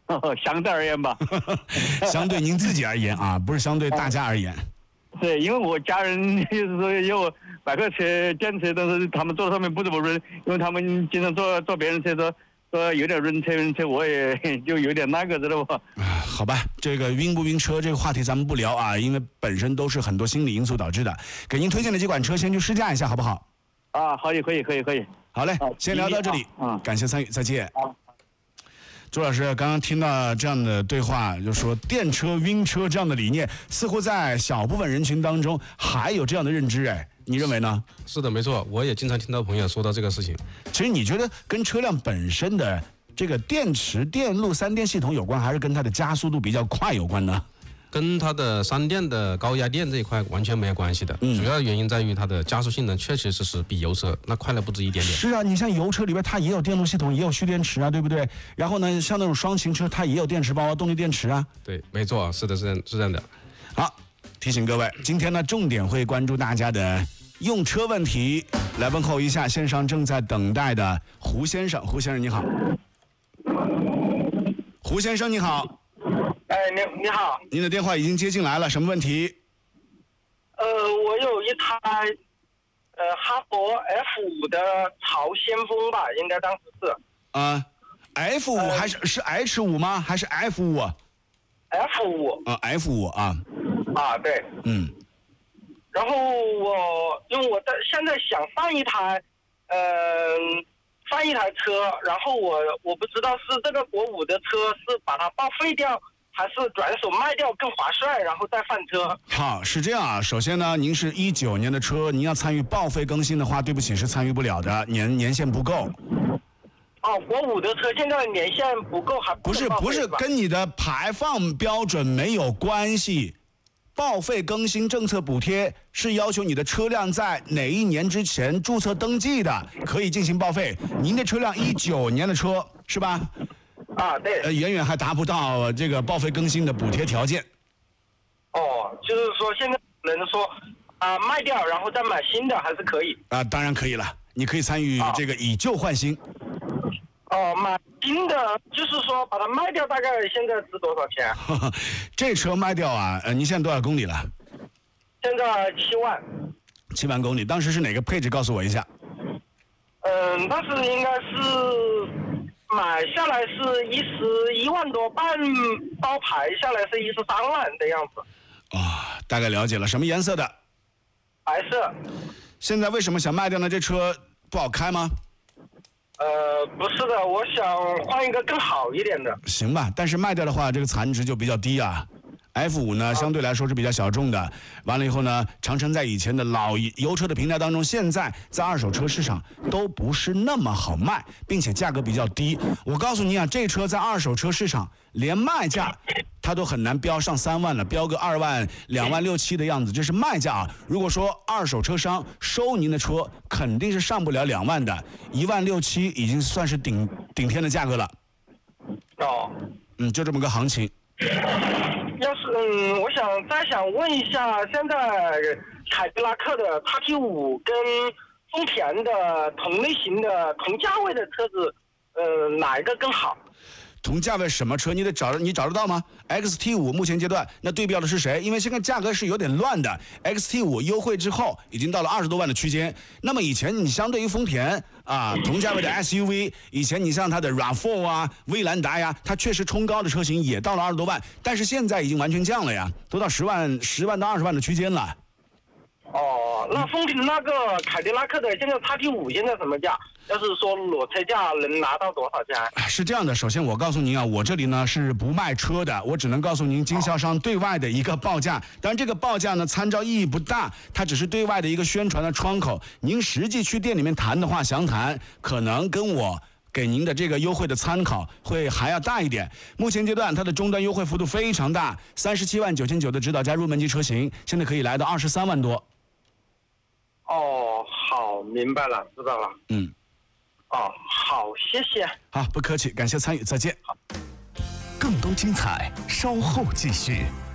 相对而言吧。 相对您自己而言啊，不是相对大家而言。 对，因为我家人就是说有买个车电车，但是他们坐在上面不怎么润，因为他们经常坐别人车说有点晕车，我也就有点那个知道吧？ 好吧，这个晕不晕车这个话题咱们不聊啊，因为本身都是很多心理因素导致的。给您推荐的几款车先去试驾一下，好不好？ 啊，可以。 好嘞，先聊到这里，感谢参与，再见。朱老师刚刚听到这样的对话，就说电车晕车这样的理念，似乎在小部分人群当中还有这样的认知，你认为呢？ 是的，没错，我也经常听到朋友说到这个事情。 其实你觉得跟车辆本身的这个电池、电路、三电系统有关，还是跟它的加速度比较快有关呢？ 跟它的三电的高压电这一块完全没有关系的，主要原因在于它的加速性能确实是比油车那快了不止一点点。 是啊，你像油车里边它也有电路系统，也有蓄电池啊，对不对？然后呢，像那种双擎车它也有电池包啊，动力电池啊。 对，没错，是的，是这样的。 好，提醒各位，今天呢重点会关注大家的用车问题，来问候一下线上正在等待的胡先生。胡先生你好。胡先生你好。 哎，你好， 您的电话已经接进来了，什么问题？ 我有一台哈佛 F5的朝先锋吧，应该当时是。 F5还是 H5吗？还是 F5 ？F5。 F5啊。 啊，对。然后因为我现在想换一台车，然后我不知道是这个国五的车是把它报废掉，还是转手卖掉更划算，然后再换车。 好，是这样啊。首先呢，您是19年的车，您要参与报废更新的话，对不起，是参与不了的，年限不够。 哦，国五的车现在年限不够，还不是跟你的排放标准没有关系。报废更新政策补贴是要求你的车辆在哪一年之前注册登记的，可以进行报废。您的车辆19年的车是吧？ 啊，对。 远远还达不到这个报废更新的补贴条件。 哦，就是说现在能说卖掉然后再买新的还是可以？ 当然可以了，你可以参与这个以旧换新。 哦，买新的就是说把它卖掉，大概现在值多少钱？ 这车卖掉啊，您现在多少公里了？ 现在7万。 7万公里，当时是哪个配置？告诉我一下。 当时应该是买下来是11万多，半包牌下来是13万的样子。 大概了解了，什么颜色的？ 白色。 现在为什么想卖掉呢？这车不好开吗？ 不是的，我想换一个更好一点的。 行吧，但是卖掉的话，这个残值就比较低啊。F5呢，相对来说是比较小众的。完了以后呢，长城在以前的老油车的平台当中，现在在二手车市场都不是那么好卖，并且价格比较低。我告诉你啊，这车在二手车市场连卖价它都很难标上3万了，标个2万、2万6、7的样子，这是卖价啊。如果说二手车商收您的车，肯定是上不了2万的，1万6、7已经算是顶天的价格了。就这么个行情。 要是我想问一下，现在凯迪拉克的 XT5 跟丰田的同类型的同价位的车子，哪一个更好？ 同价位什么车？你找得到吗 ？XT5 目前阶段那对标的是谁？因为现在价格是有点乱的。XT5 优惠之后已经到了20多万的区间。那么以前你相对于丰田同价位的 SUV， 以前你像它的 RAV4 啊、威兰达呀，它确实冲高的车型也到了20多万，但是现在已经完全降了呀，都到10万到20万的区间了。 那丰田那个凯迪拉克的现在 XT5 现在什么价？要是说裸车价能拿到多少钱？ 是这样的，首先我告诉您啊，我这里呢是不卖车的，我只能告诉您经销商对外的一个报价。当然这个报价呢参照意义不大，它只是对外的一个宣传的窗口。您实际去店里面谈的话，详谈可能跟我给您的这个优惠的参考会还要大一点。目前阶段它的终端优惠幅度非常大，37万9,900的指导价入门级车型，现在可以来到23万多。 好，明白了，知道了。好，谢谢。 好，不客气，感谢参与，再见。 更多精彩，稍后继续。